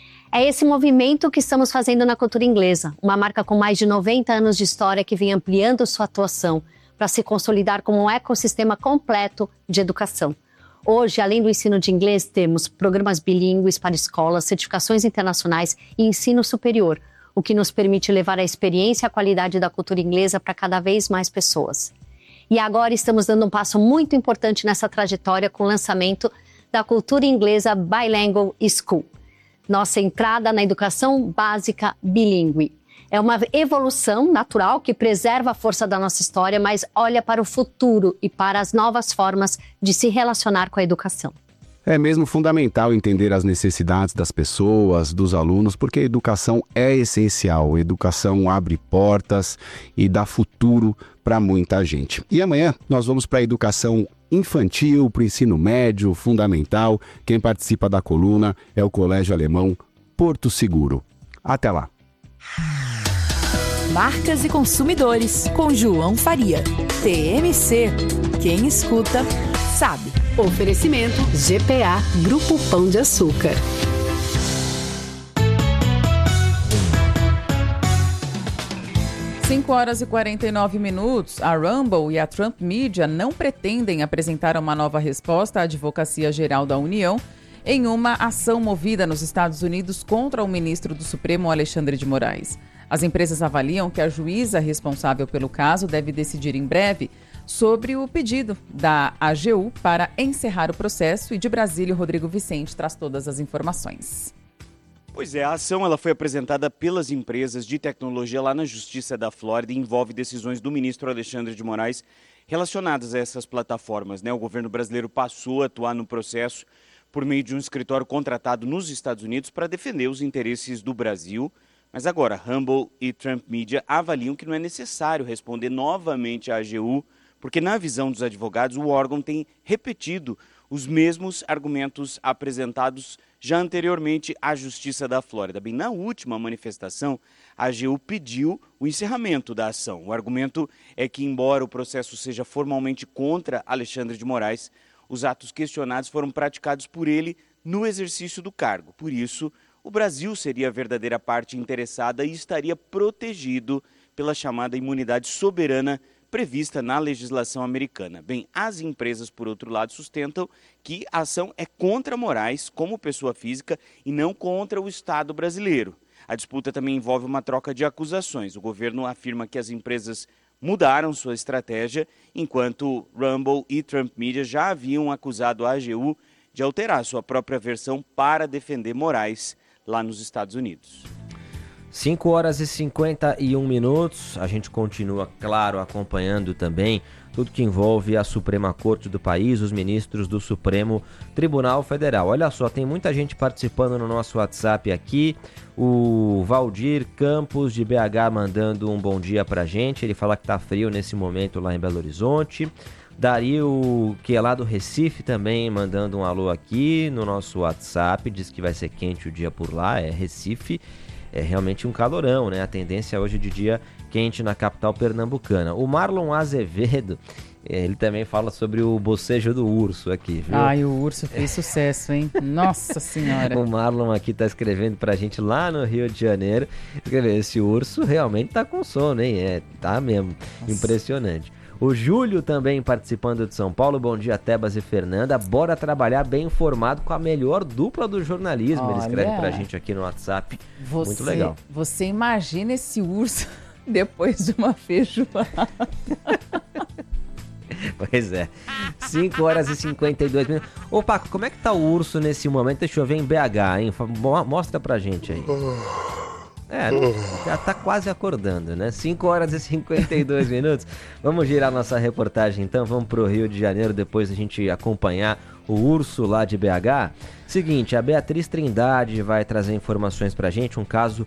É esse movimento que estamos fazendo na cultura inglesa, uma marca com mais de 90 anos de história que vem ampliando sua atuação para se consolidar como um ecossistema completo de educação. Hoje, além do ensino de inglês, temos programas bilíngues para escolas, certificações internacionais e ensino superior, o que nos permite levar a experiência e a qualidade da cultura inglesa para cada vez mais pessoas. E agora estamos dando um passo muito importante nessa trajetória com o lançamento da Cultura Inglesa Bilingual School, nossa entrada na educação básica bilíngue. É uma evolução natural que preserva a força da nossa história, mas olha para o futuro e para as novas formas de se relacionar com a educação.
É mesmo fundamental entender as necessidades das pessoas, dos alunos, porque a educação é essencial. A educação abre portas e dá futuro para muita gente. E amanhã nós vamos para a educação infantil, para o ensino médio, fundamental. Quem participa da coluna é o Colégio Alemão Porto Seguro. Até lá!
Marcas e Consumidores, com João Faria. TMC. Quem escuta, sabe.
Oferecimento GPA Grupo Pão de Açúcar.
Cinco horas e 49 minutos. A Rumble e a Trump Media não pretendem apresentar uma nova resposta à Advocacia Geral da União em uma ação movida nos Estados Unidos contra o ministro do Supremo, Alexandre de Moraes. As empresas avaliam que a juíza responsável pelo caso deve decidir em breve sobre o pedido da AGU para encerrar o processo. E de Brasília, o Rodrigo Vicente traz todas as informações.
Pois é, a ação ela foi apresentada pelas empresas de tecnologia lá na Justiça da Flórida e envolve decisões do ministro Alexandre de Moraes relacionadas a essas plataformas, né? O governo brasileiro passou a atuar no processo por meio de um escritório contratado nos Estados Unidos para defender os interesses do Brasil. Mas agora, Rumble e Trump Media avaliam que não é necessário responder novamente à AGU, porque na visão dos advogados o órgão tem repetido os mesmos argumentos apresentados já anteriormente à Justiça da Flórida. Bem, na última manifestação, a AGU pediu o encerramento da ação. O argumento é que, embora o processo seja formalmente contra Alexandre de Moraes, os atos questionados foram praticados por ele no exercício do cargo. Por isso, o Brasil seria a verdadeira parte interessada e estaria protegido pela chamada imunidade soberana prevista na legislação americana. Bem, as empresas, por outro lado, sustentam que a ação é contra Moraes como pessoa física e não contra o Estado brasileiro. A disputa também envolve uma troca de acusações. O governo afirma que as empresas mudaram sua estratégia, enquanto Rumble e Trump Media já haviam acusado a AGU de alterar sua própria versão para defender Moraes lá nos Estados Unidos.
5 horas e 51 minutos, a gente continua, claro, acompanhando também tudo que envolve a Suprema Corte do país, os ministros do Supremo Tribunal Federal. Olha só, tem muita gente participando no nosso WhatsApp aqui, o Valdir Campos de BH mandando um bom dia pra gente, ele fala que tá frio nesse momento lá em Belo Horizonte. Dario, que é lá do Recife, também mandando um alô aqui no nosso WhatsApp, diz que vai ser quente o dia por lá, é Recife. É realmente um calorão, né? A tendência hoje de dia quente na capital pernambucana. O Marlon Azevedo, ele também fala sobre o bocejo do urso aqui, viu?
Ai, o urso fez sucesso, hein? Nossa Senhora!
O Marlon aqui tá escrevendo pra gente lá no Rio de Janeiro. Escreveu, esse urso realmente tá com sono, hein? É, tá mesmo. Nossa. Impressionante. O Júlio também participando de São Paulo. Bom dia, Tebas e Fernanda. Bora trabalhar bem informado com a melhor dupla do jornalismo.
Olha,
ele escreve pra gente aqui no WhatsApp. Muito legal.
Você imagina esse urso depois de uma feijoada.
Pois é. 5 horas e 52 minutos. Ô, Paco, como é que tá o urso nesse momento? Deixa eu ver em BH, hein? Mostra pra gente aí. Já tá quase acordando, né? 5 horas e 52 minutos. Vamos girar nossa reportagem então, vamos pro Rio de Janeiro depois a gente acompanhar o urso lá de BH. Seguinte, a Beatriz Trindade vai trazer informações pra gente, um caso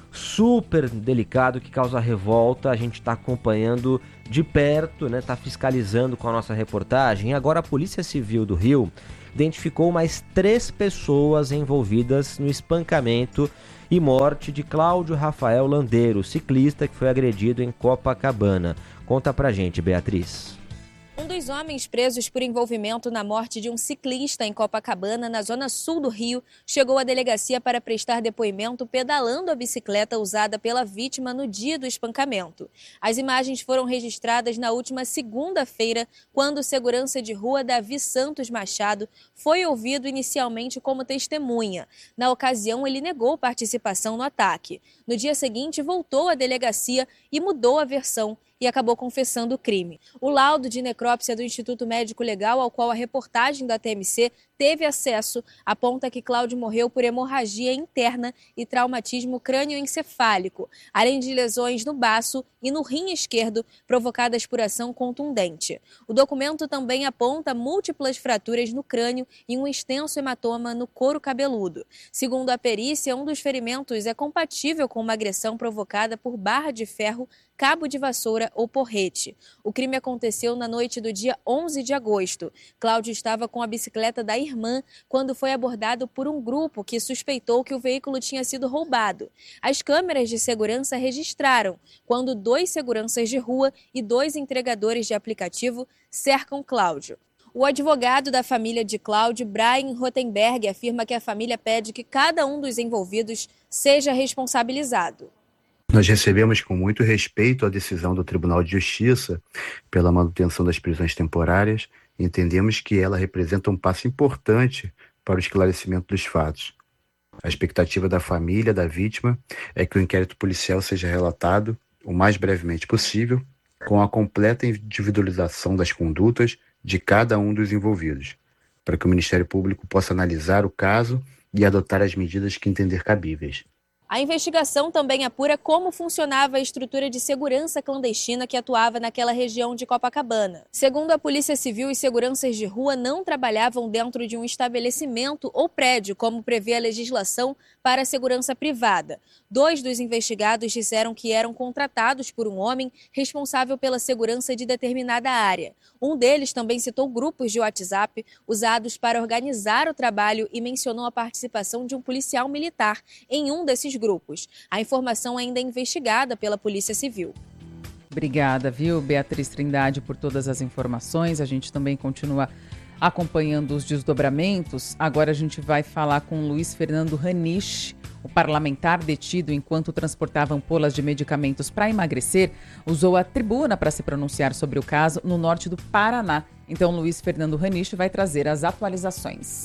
super delicado que causa revolta. A gente tá acompanhando de perto, né? Tá fiscalizando com a nossa reportagem. Agora a Polícia Civil do Rio identificou mais 3 pessoas envolvidas no espancamento e morte de Cláudio Rafael Landeiro, ciclista que foi agredido em Copacabana. Conta pra gente, Beatriz.
Um dos homens presos por envolvimento na morte de um ciclista em Copacabana, na zona sul do Rio, chegou à delegacia para prestar depoimento pedalando a bicicleta usada pela vítima no dia do espancamento. As imagens foram registradas na última segunda-feira, quando o segurança de rua Davi Santos Machado foi ouvido inicialmente como testemunha. Na ocasião, ele negou participação no ataque. No dia seguinte, voltou à delegacia e mudou a versão e acabou confessando o crime. O laudo de necrópsia do Instituto Médico Legal, ao qual a reportagem da TMC teve acesso, aponta que Cláudio morreu por hemorragia interna e traumatismo crânioencefálico, além de lesões no baço e no rim esquerdo provocadas por ação contundente. O documento também aponta múltiplas fraturas no crânio e um extenso hematoma no couro cabeludo. Segundo a perícia, um dos ferimentos é compatível com uma agressão provocada por barra de ferro, cabo de vassoura ou porrete. O crime aconteceu na noite do dia 11 de agosto. Cláudio estava com a bicicleta da irmã quando foi abordado por um grupo que suspeitou que o veículo tinha sido roubado. As câmeras de segurança registraram quando 2 seguranças de rua e 2 entregadores de aplicativo cercam Cláudio. O advogado da família de Cláudio, Brian Rothenberg, afirma que a família pede que cada um dos envolvidos seja responsabilizado.
Nós recebemos com muito respeito a decisão do Tribunal de Justiça pela manutenção das prisões temporárias e entendemos que ela representa um passo importante para o esclarecimento dos fatos. A expectativa da família da vítima é que o inquérito policial seja relatado o mais brevemente possível, com a completa individualização das condutas de cada um dos envolvidos, para que o Ministério Público possa analisar o caso e adotar as medidas que entender cabíveis.
A investigação também apura como funcionava a estrutura de segurança clandestina que atuava naquela região de Copacabana. Segundo a Polícia Civil, os seguranças de rua não trabalhavam dentro de um estabelecimento ou prédio, como prevê a legislação para a segurança privada. 2 dos investigados disseram que eram contratados por um homem responsável pela segurança de determinada área. Um deles também citou grupos de WhatsApp usados para organizar o trabalho e mencionou a participação de um policial militar em um desses grupos. A informação ainda é investigada pela Polícia Civil.
Obrigada, viu, Beatriz Trindade, por todas as informações. A gente também continua acompanhando os desdobramentos. Agora a gente vai falar com Luiz Fernando Raniche, o parlamentar detido enquanto transportava ampolas de medicamentos para emagrecer, usou a tribuna para se pronunciar sobre o caso no norte do Paraná. Então, Luiz Fernando Raniche vai trazer as atualizações.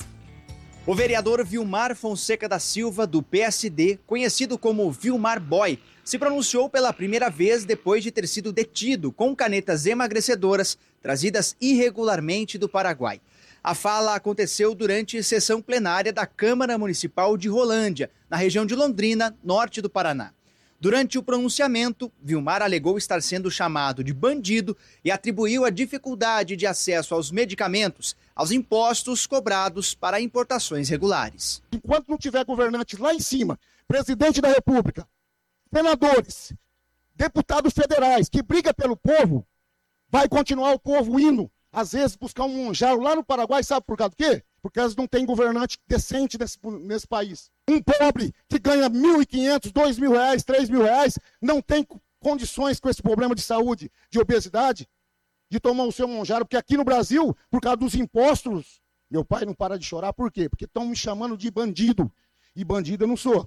O vereador Vilmar Fonseca da Silva, do PSD, conhecido como Vilmar Boy, se pronunciou pela primeira vez depois de ter sido detido com canetas emagrecedoras trazidas irregularmente do Paraguai. A fala aconteceu durante sessão plenária da Câmara Municipal de Rolândia, na região de Londrina, norte do Paraná. Durante o pronunciamento, Vilmar alegou estar sendo chamado de bandido e atribuiu a dificuldade de acesso aos medicamentos aos impostos cobrados para importações regulares.
Enquanto não tiver governante lá em cima, presidente da República, senadores, deputados federais que brigam pelo povo, vai continuar o povo indo, às vezes, buscar um monjaro lá no Paraguai, sabe por causa do quê? Porque eles não têm governante decente nesse país. Um pobre que ganha R$1.500, R$2.000, R$3.000, não tem condições com esse problema de saúde, de obesidade, de tomar o seu monjaro, porque aqui no Brasil, por causa dos impostos, meu pai não para de chorar, por quê? Porque estão me chamando de bandido, e bandido eu não sou.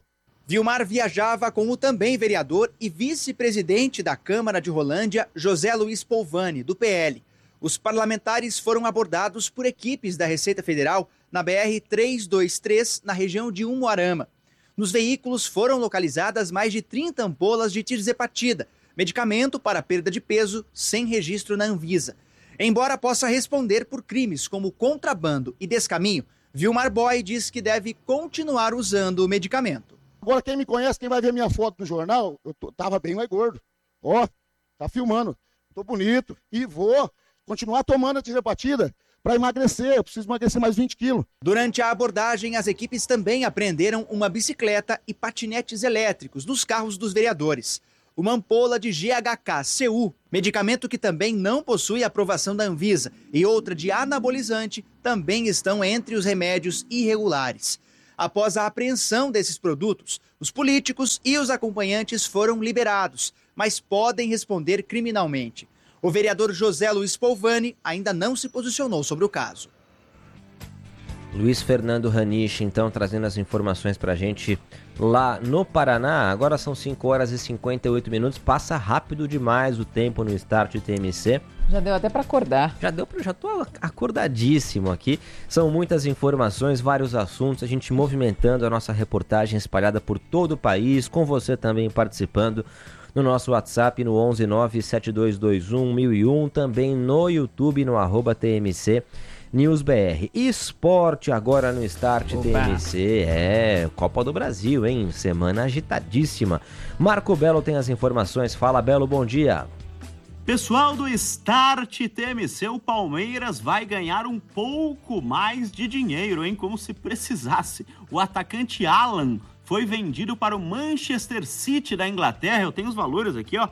Vilmar viajava com o também vereador e vice-presidente da Câmara de Rolândia, José Luiz Polvani, do PL. Os parlamentares foram abordados por equipes da Receita Federal na BR-323, na região de Umuarama. Nos veículos foram localizadas mais de 30 ampolas de tirzepatida, medicamento para perda de peso sem registro na Anvisa. Embora possa responder por crimes como contrabando e descaminho, Vilmar Boy diz que deve continuar usando o medicamento.
Agora, quem me conhece, quem vai ver minha foto no jornal, eu tava bem mais gordo. Ó, tá filmando. Tô bonito e vou continuar tomando a tirzepatida para emagrecer. Eu preciso emagrecer mais 20 quilos.
Durante a abordagem, as equipes também apreenderam uma bicicleta e patinetes elétricos nos carros dos vereadores. Uma ampola de GHK-CU, medicamento que também não possui aprovação da Anvisa, e outra de anabolizante também estão entre os remédios irregulares. Após a apreensão desses produtos, os políticos e os acompanhantes foram liberados, mas podem responder criminalmente. O vereador José Luiz Polvani ainda não se posicionou sobre o caso.
Luiz Fernando Raniche, então, trazendo as informações pra gente lá no Paraná. Agora são 5 horas e 58 minutos. Passa rápido demais o tempo no Start TMC.
Já deu até para acordar.
Já tô acordadíssimo aqui. São muitas informações, vários assuntos, a gente movimentando a nossa reportagem espalhada por todo o país, com você também participando no nosso WhatsApp no 11972211001, também no YouTube no @TMC NewsBR. Esporte agora no Start TMC, Copa do Brasil, hein? Semana agitadíssima. Marco Belo tem as informações. Fala, Belo, bom dia.
Pessoal do Start TMC, o Palmeiras vai ganhar um pouco mais de dinheiro, hein? Como se precisasse. O atacante Alan foi vendido para o Manchester City da Inglaterra. Eu tenho os valores aqui, ó.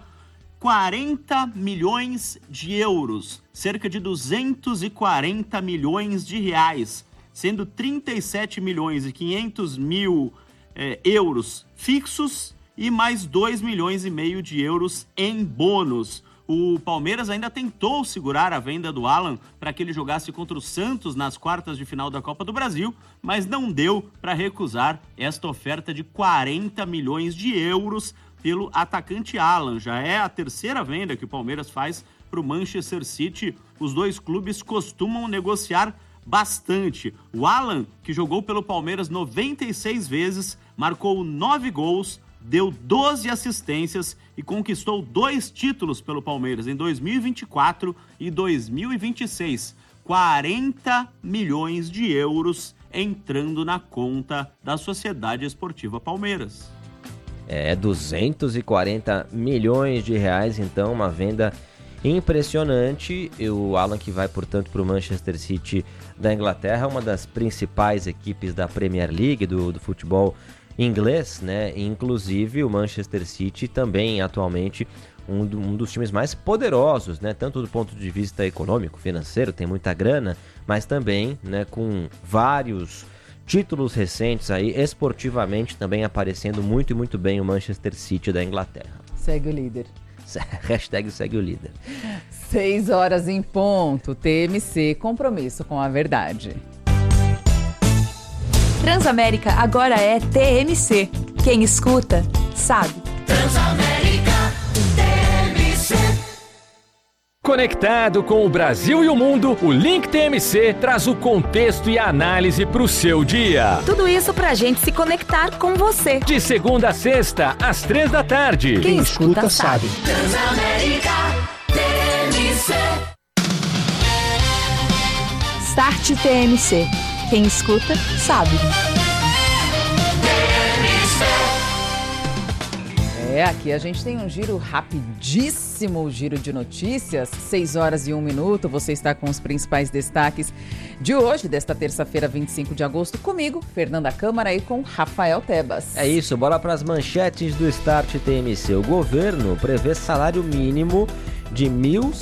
40 milhões de euros, cerca de 240 milhões de reais, sendo 37 milhões e 500 mil euros fixos e mais 2 milhões e meio de euros em bônus. O Palmeiras ainda tentou segurar a venda do Alan para que ele jogasse contra o Santos nas quartas de final da Copa do Brasil, mas não deu para recusar esta oferta de 40 milhões de euros pelo atacante Alan. Já é a terceira venda que o Palmeiras faz para o Manchester City. Os dois clubes costumam negociar bastante. O Alan, que jogou pelo Palmeiras 96 vezes, marcou 9 gols, deu 12 assistências e conquistou 2 títulos pelo Palmeiras em 2024 e 2026. 40 milhões de euros entrando na conta da Sociedade Esportiva Palmeiras.
240 milhões de reais, então, uma venda impressionante. O Alan, que vai, portanto, para o Manchester City da Inglaterra, uma das principais equipes da Premier League, do futebol inglês, né? Inclusive o Manchester City também atualmente um dos times mais poderosos, né? Tanto do ponto de vista econômico, financeiro, tem muita grana, mas também, né, com vários títulos recentes aí, esportivamente também aparecendo muito e muito bem o Manchester City da Inglaterra.
Segue o líder.
Hashtag segue o líder.
6 horas em ponto. TMC, compromisso com a verdade.
Transamérica agora é TMC. Quem escuta, sabe.
Transamérica TMC. Conectado com o Brasil e o mundo, o Link TMC traz o contexto e a análise para o seu dia.
Tudo isso pra gente se conectar com você.
De segunda a sexta, às 3 da tarde.
Quem escuta sabe.
Transamérica TMC.
Start TMC. Quem escuta, sabe.
Aqui a gente tem um giro rapidíssimo, giro de notícias, 6 horas e 1 minuto. Você está com os principais destaques de hoje, desta terça-feira, 25 de agosto, comigo, Fernanda Câmara, e com Rafael Tebas.
É isso, bora para as manchetes do Start TMC. O governo prevê salário mínimo de R$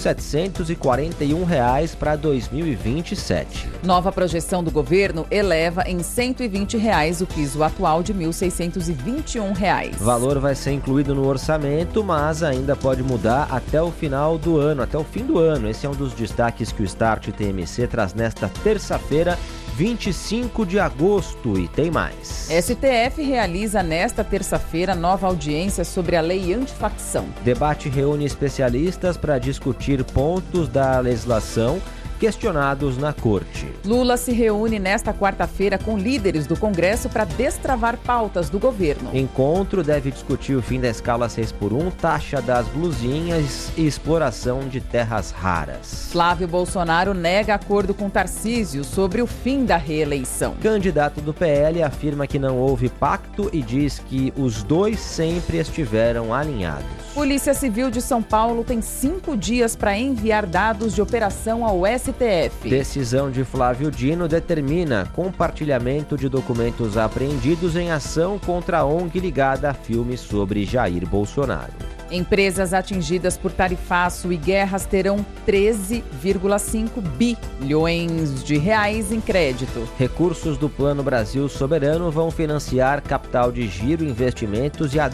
1.741 para 2027.
Nova projeção do governo eleva em R$ 120 o piso atual de R$ 1.621.
O valor vai ser incluído no orçamento, mas ainda pode mudar até o final do ano, até o fim do ano. Esse é um dos destaques que o Start TMC traz nesta terça-feira, 25 de agosto e tem mais.
STF realiza nesta terça-feira nova audiência sobre a lei antifacção.
Debate reúne especialistas para discutir pontos da legislação questionados na corte.
Lula se reúne nesta quarta-feira com líderes do Congresso para destravar pautas do governo.
Encontro deve discutir o fim da escala 6x1, taxa das blusinhas e exploração de terras raras.
Flávio Bolsonaro nega acordo com Tarcísio sobre o fim da reeleição.
Candidato do PL afirma que não houve pacto e diz que os dois sempre estiveram alinhados.
Polícia Civil de São Paulo tem 5 dias para enviar dados de operação ao STF.
Decisão de Flávio Dino determina compartilhamento de documentos apreendidos em ação contra a ONG ligada a filmes sobre Jair Bolsonaro.
Empresas atingidas por tarifaço e guerras terão 13,5 bilhões de reais em crédito.
Recursos do Plano Brasil Soberano vão financiar capital de giro, investimentos e a